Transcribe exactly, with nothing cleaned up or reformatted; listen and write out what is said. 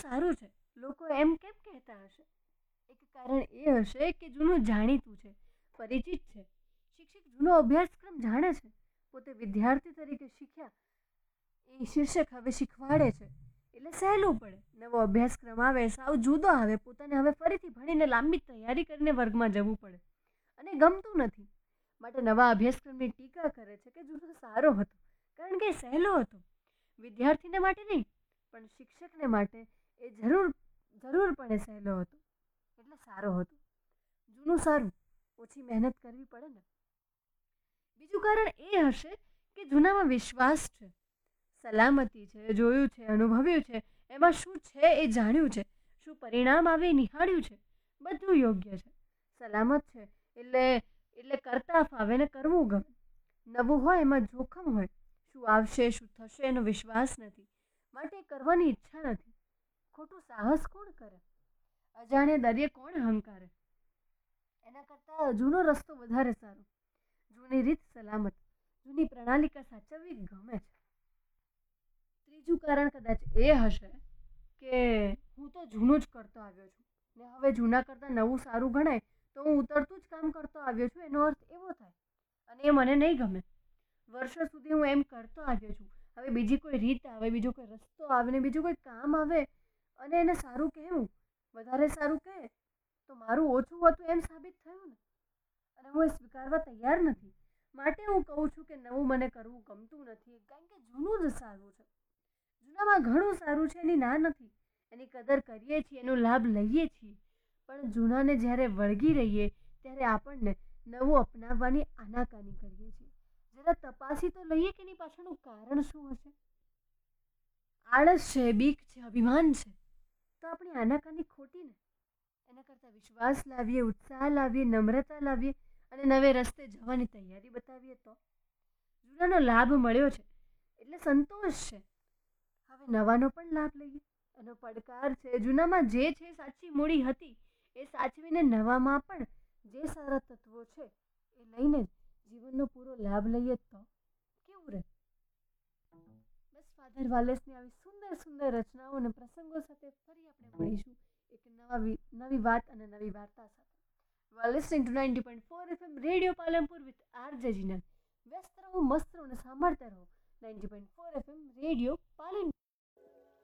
સારું છે, લોકો એમ કેમ કહેતા હશે? એક કારણ એ હશે કે જૂનું જાણીતું છે, પરિચિત છે. શિક્ષક જૂનો અભ્યાસક્રમ જાણે છે, પોતે વિદ્યાર્થી તરીકે શીખ્યા, એ શિક્ષક હવે શીખવાડે છે એટલે સહેલું પડે. નવો અભ્યાસક્રમ આવે, સાવ જુદો આવે, પોતાને હવે ફરીથી ભણીને લાંબી તૈયારી કરીને વર્ગમાં જવું પડે અને ગમતું નથી, માટે નવા અભ્યાસક્રમની ટીકા કરે છે કે જૂનો સારો હતો કારણ કે સહેલો હતો. વિદ્યાર્થીને માટે નહીં, પણ શિક્ષકને માટે એ જરૂર જરૂરપણે સહેલો હતો એટલે સારો હતો. જૂનું સારું, ઓછી મહેનત કરવી પડે ને. બીજું કારણ એ હશે કે જૂનામાં વિશ્વાસ છે, સલામતી છે, જોયું છે, અનુભવ્યું છે, એમાં શું છે એ જાણ્યું છે, શું પરિણામ આવે એ નિહાળ્યું છે, બધું યોગ્ય છે, સલામત છે એટલે એટલે કરતા ફાવે ને કરવું ગમે. નવું હોય એમાં જોખમ હોય, શું આવશે શું થશે એનો વિશ્વાસ નથી, માટે કરવાની ઈચ્છા નથી. ખોટું સાહસ કોણ કરે? અજાણ્યા દરિયે કોણ હંકારે? એના કરતાં જૂનો રસ્તો વધારે સારો. જૂની રીત સલામત, જૂની પ્રણાલિકા સાચવવી ગમે છે. ત્રીજું કારણ કદાચ એ હશે કે હું તો જૂનું જ કરતો આવ્યો છું ને હવે જૂના કરતાં નવું સારું ગણાય તો હું ઉતરતું જ કામ કરતો આવ્યો છું, એનો અર્થ એવો થાય અને એ મને નહીં ગમે. વર્ષો સુધી હું એમ કરતો આવ્યો છું, હવે બીજી કોઈ રીત આવે, બીજો કોઈ રસ્તો આવે ને બીજું કોઈ કામ આવે અને એને સારું કહેવું, વધારે સારું કહે તો મારું ઓછું હતું એમ સાબિત થયું ને, અને હું એ સ્વીકારવા તૈયાર નથી. માટે હું કહું છું કે નવું મને કરવું ગમતું નથી, કારણ કે જૂનું જ સારું છે. જૂનામાં ઘણું સારું છે, એની ના નથી, એની કદર કરીએ છીએ, એનો લાભ લઈએ છીએ, પણ જૂનાને જ્યારે વળગી રહીએ ત્યારે આપણને નવું અપનાવવાની આનાકાની કરીએ છીએ. જરા તપાસી તો લઈએ કે એની પાછળનું કારણ શું હશે. આળસ છે, બીક છે, અભિમાન છે તો આપણી આનાકાની ખોટી ને. એના કરતાં વિશ્વાસ લાવીએ, ઉત્સાહ લાવીએ, નમ્રતા લાવીએ અને નવે રસ્તે જવાની તૈયારી બતાવીએ તો. જૂનાનો લાભ મળ્યો છે એટલે સંતોષ છે, હવે નવાનો પણ લાભ લઈએ. એનો પડકાર છે, જૂનામાં જે છે સાચી મૂડી હતી એ સાચવીને નવામાં પણ જે સારા તત્વો છે એ લઈને જીવનનો પૂરો લાભ લઈએ તો કેવું રહે? બસ ફાધર વાલેસની આવી સુંદર સુંદર રચનાઓ અને પ્રસંગો સાથે ફરી આપણે મળીશું એક નવા નવી વાત અને નવી વાર્તા સાથે. You are listening to ninety point four F M radio Palanpur with R જે જીનલ. વ્યસ્ત રહો, મસ્ત રહો અને સાંભળતા રહો ninety point four F M radio Palanpur.